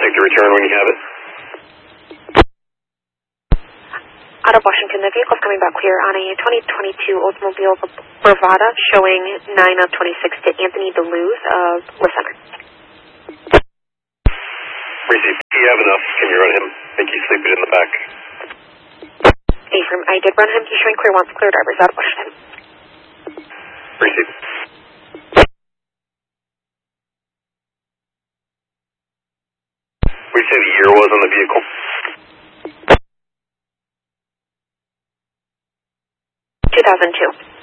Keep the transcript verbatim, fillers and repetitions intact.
take the return when you have it. Out of Washington, the vehicle's coming back clear on a twenty twenty-two Oldsmobile Bravada showing nine of twenty-six to Anthony DeLuz of La Center. Receive. Do you have enough? Can you run him? I think he's sleeping in the back. Affirm, I did run him. He's showing clear, wants clear drivers out of Washington. Receive. We say the year was on the vehicle. two thousand two.